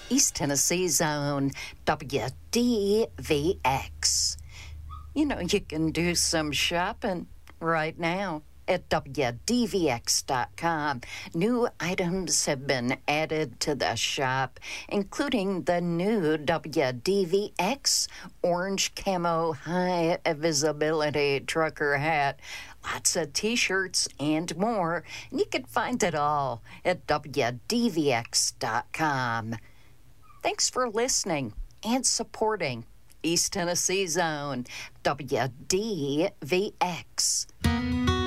East Tennessee's own WDVX. You know, you can do some shopping right now at WDVX.com. New items have been added to the shop, including the new WDVX orange camo high visibility trucker hat, lots of t-shirts, and more. And you can find it all at WDVX.com. Thanks for listening and supporting East Tennessee's own WDVX.